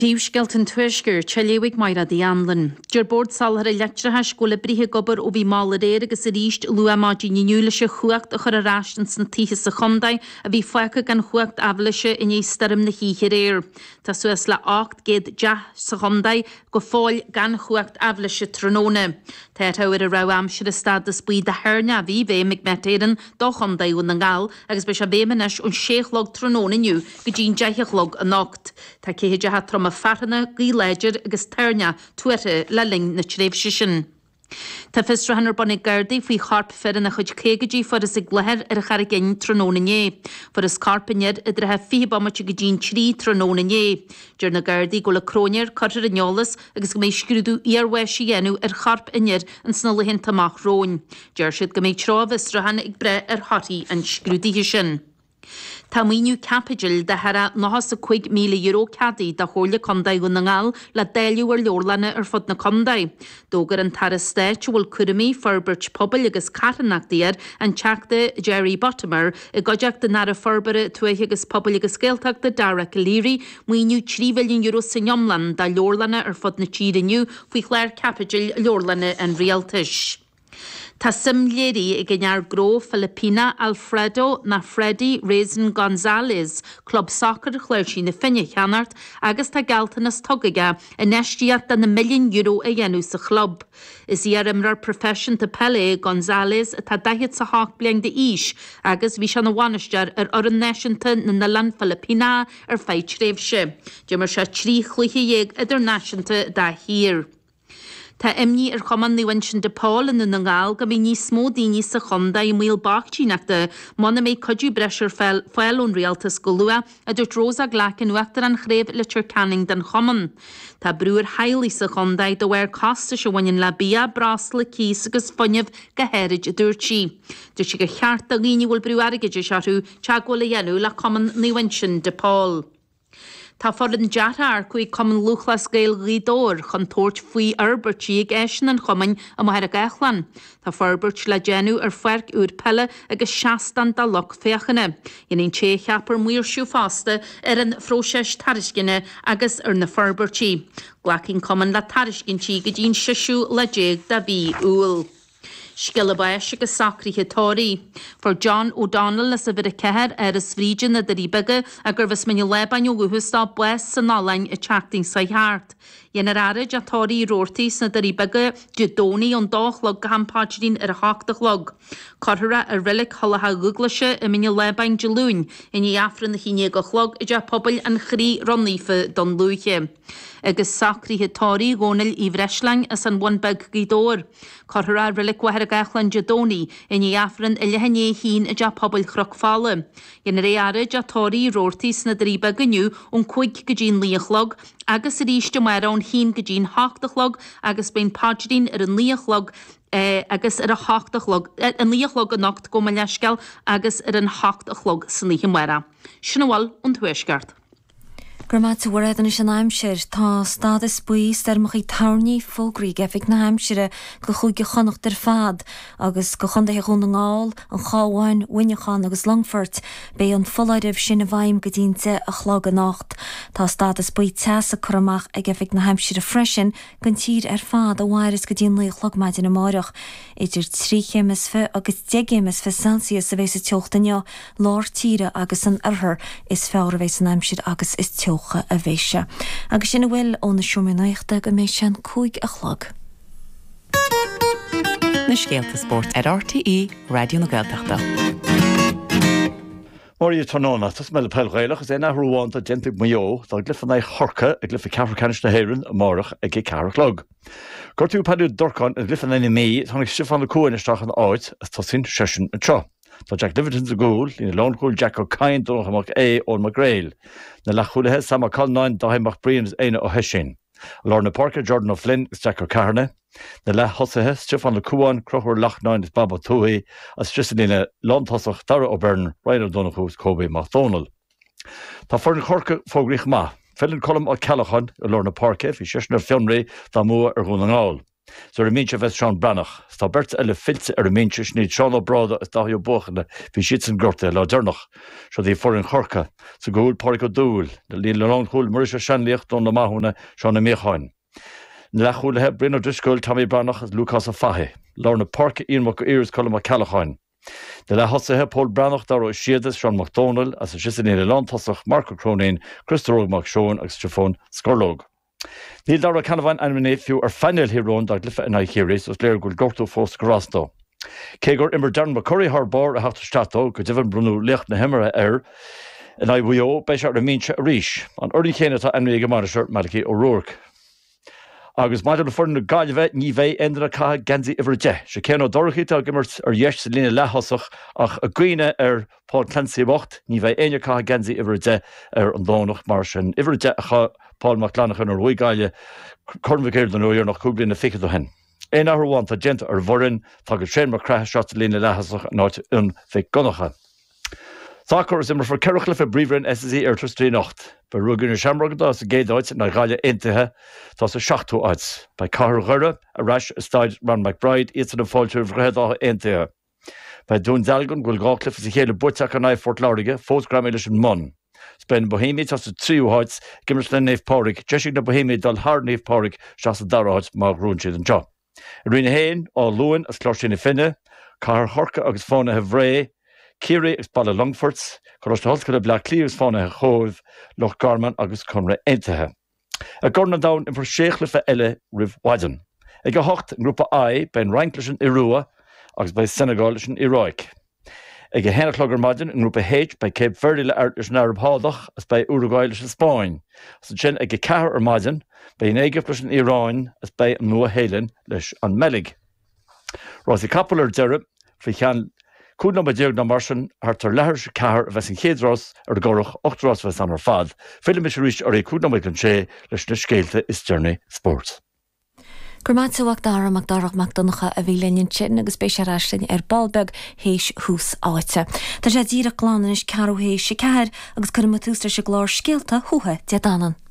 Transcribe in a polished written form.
Díomhscealtain tuaisceir teléigh maira dí anlan. Deir bord salthar a leitrathe scola brithe gobar ó bhí mála réir agus a ríist luamáidí niúlaise chuacht a chur a ráistan san títhe sa chondaid a bhí foicha gan chuacht aflaise in éis starm na híche réir. Tá suas le 8 géad deach sa chondaid go fáil gan chuacht aflaise tróna. Táir a rá amsir a stad a spí de hairne a bhí bhé mic metéan do chondaid ún an gáil agus be se bémanis ún 6 log tróna nniu go dín 10 log a nocht. Tá céhéide ha trom a farna gí leidir agus teirne tuaire le ling na tréimhse sin. Tá fistra hannar bonnig gardaí faoi charp feran a chud cégadí for is gléir ar a char gin trónané. For is carpainir idir ha fihbamate go dín 3 trónané. Deir na gardaí go le cróneir cartar a neolalas agus go méid scrúdú iarhaisi dhéanú ar charp inir an snula hin tamach róin. Deir siad go méid trá fistra hanna ag bre ar hatí an scrúdíthe sin. Tá míniu capidil de hera €9,000,000 cadí de hóla condaid gon na ngáil le déiliú ar leorlanna ar fod na condaid. Dógar an tar estéit bhfuil cuirimí Ferbert Pobal agus Catanachtaíar an teachta Jerry Bottomer I godeach den nar a Ferbere tuaithe agus Pobal agus Gaeltachta Dara Calíri míniu €3,000,000 san Iomlan de leorlanna ar fod na tíiriniu faoi chléir capidil leorlanna an rialtais. Tá simléirí I gnear gró Filipina Alfredo na Freddy Raisin González, club soccer chléirsí na finne cheanart agus tá galtanas tugaige in neistiad den na €1,000,000 a dhéanú sa club. Is iarmrar profession de Pele González tá 10 sa 8 bliang de ís agus bhí se na bhainistear ar oran neisianta na land Filipina ar feid tréimhse. Deimar se 3 chluiche idir neisianta dá hir. Tá imní ar choman níhain sin de Paul in na ngáil go bhí níos smó daoine sa chonda I míl bachtííachta mna méid codú breisir fáilún rialtas go lua a dúirt Rosa ghlacin nuachtar an chréibh le tir canning den choman. Tá brúr hailí sa chondaid do bhhair costa se bhain le bia brasla cís agus funineh go héirid a dúirtí. Dúir si go cheart a líine bhfuil brú aige seú teagháil a dhéanú le choman níhain sin de Paul. Tá foran deathar chuig cuman luchlas gail rídóir chun tóirt faoi Albertí ag éisin an chomain a maithir a gaichlan. Tá Ferbert le déanú ar fuirc úr pelle agus 16 de loch féchanna. Inon té cheapar muir siú fásta ar an fróséis tariscinne agus ar na Ferbertí. Glacin cuman le tariscintí go dín siisiú le déag de bhí úil. Skillabais agus sacríthe tóirí. For John O'Donnell is a bit a ceir ar is frídin na daríbege a gur bheits miniu lebain o guhustá bues san nálain I teachting sa heart. Dhéanaar arid a tóirí róirtaí na daríbege dúdóní an dóchlog gampáidín ar a háachtalog. Corthra a rilik holatha guglaise I miniu lebain de lún in I afran na híine go chlog I de pobl an chrí ronnífe don lúche. Agus sacríthe tóirí gónil I bhreislein as an bhainbeg gídóir. Corthra rilik wahar a gachlan jadóní in I afran I lehanné hín a de pobl chrochfála. Dhéanaar arid a tóirí róirtaí na daríbege nniu ón 5 go dín líochlog agus a ríiste marán hín go dín háachtalog agus ben páidín ar an líochlog agus ar a háachtalog an líochlog a nocht go me leisceil agus ar an háachtalog san líhe mara. Sinna bhfuil an tuaisceart. Gramad warad an is an aimsir tá stad is buí starmach I tarní fógraí gefik na aimsire go chuig go chonacht der fad agus go chundathe chun an gáil an cháháin Winneachan agus Longford be an foláideh sin a bhaim go dínte a chlog a nacht. Tá stad is buí teasa churamach a gefik na aimsire freisin gon tír ar fad a bhairis go dín le chlogmaid in amárach. Idir 3 misfe agus 10 misfe Celsius a bheits a teochtanne lár tíre agus an arthar is fear a bheits an aimsir agus is teoch a bhéise. Agus sin bhfuil ón na siúmíochta go méid sin 5 a chlog. Na Scéalta Sport ar RTE Radio na Gaeltachta. Mór tónána, tas me le peilghailach is éna hrúáin a gentig maió tá glyfanna chorcha a glyfa cearcanis na héireann a mórach ag carachlog. Gortú padú dorcán a glyfanna mé tháinig sifan na cúin isteach an áit as tá sin sesin a tro. Tá Jack Livingston a gúil in lánchúil Jack O'Kine donachamach ón McGrail. Na lechúlathe sama calnáin dahaimach Brians éine ó hesin. Lorna Parker, Jordan O'Flynn is Jack O'Carne. Na le hosathe Stefan le Cúan, Crochúir Lachnáin is Baba Tuaí, as Tristanine Lántasach Dara O'Byrne, Ryan O'Donoghú's Kobe McDonald. Tá forna chorca fógrich ma. Fellin colm ó Callachan, Lorna Parker, fi sisna filmri, dá mua ar gún an gáil. so minse bheith Seán Brannach. Tá bert eile filte minse sníd Seán O'Brada is dathí bochanna bhí siad san gorta le dernach, so dí for an chorca, sa gúil páric dúil, de líon le lán chúil mar is seanlíocht don na maithúna Seán na mécháin. Na lechúlathe Brino Driscoll Tommy Brannach as Lucas a Fahe, Lorna Park Ian Iris Colm Callacháin. De le hosathe Paul Brannach dar ó siadas Sean McDonald as a sisan in landtasach Marco Cronin, Christopher McShawn agus Stefan Scorlog. Níl dar a canhain animné fiú final hirón dar glyfa in Aichiris os léir gúil gortó fós gorástó. Cégur immer Darren McCurry Harbour a hachtta stato go divan brunú lecht na hemmara in IWO bei seart a minse a ríis, an ordi chéine tá animné gomarisir Malachy O'Rourke. Agus maidir le forn na gaiilbheith ní bheith endra cá gansaí ihar de. Se céan ó dorchaítá gimmert dheis sa lína lethosach ach a gcuine Paul Clancy bocht, ní bheith aine cá gansaí ihar de an dónach mar sin ihar de a Paul McLanach an roi gaile cornmhicéir den óir nach cúblin na ficha do hen. Ein áhhain tá gent bhorin tá go sé mar crash shot lína lethosach náit fi gonacha. Thachar is immer for Kerchliff a bríomhrin SSE Trustrí Nacht. Ba rugan Shamrogda as a gédáid na gaile intathe tá sa seachtú áid. Ba Cahar Ghura a ras a staid Ron McBride it's an fáiltear bhreadáth intathe. Ba dún dalgan gúil gácliff is a chéile buteach an Fort Lauriga fósgram eiles an mon. Spen Bohemia tá sa tríúáid gimmers le néh páric, jeisig na Bohemia dal haar néh páric seas a daráid má grún siad an job. Rina héin á luan as clár sin finne, Cahar Horca agus fána hevré, Kiri is Balla Longforts, Coros Holska Black Cleaves Fána Chóibh, Loch Garman agus Conra Eintathe. A gorna down in for Sheachlifa Elle Riv Waden. Ag a hocht in grúpa I ben Ranklichen Irua agus bei Senegalischen Iroic. Ag a henachlogger Madden in grúpa H bei Cape Verde le Artlichen Arab Hádach as bei Uruguaylichen Spain. So sin ag a Cahar Madden bei an Egyptlichen Iran as bei Noah Helen leis an Melig. Rosi Kapeler Derib fi chan Cúna ba déag na marsin tar lethir se cahar a bheits an chéadrás gorach 8 rás bheits an ar fad. Féile mis ríis ar é cúna mai an sé leis na scéalte is Journey Sports. Gurmáteach dara Macdarach Macdonacha a bhí leinn sin agus béis ráslinn Balbeg héis hús áite. Tá sé díra gláis ceú hééis se ceir agus chuma tústra se glár scéalta thutha de danan.